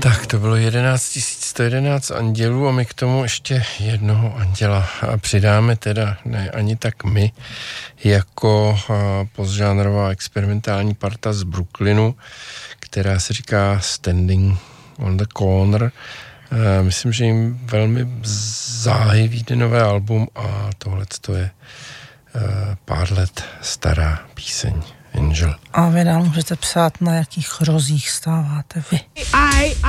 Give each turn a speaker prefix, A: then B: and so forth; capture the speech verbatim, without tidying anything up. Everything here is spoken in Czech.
A: Tak to bylo jedenáct tisíc sto jedenáct andělů a my k tomu ještě jednoho anděla přidáme, teda ne ani tak my, jako postžánrová experimentální parta z Brooklynu, která se říká Standing on the Corner. Myslím, že jim velmi záhy vyjde nové album a tohleto je pár let stará píseň Angel.
B: A vy nám můžete psát, na jakých rozích stáváte vy.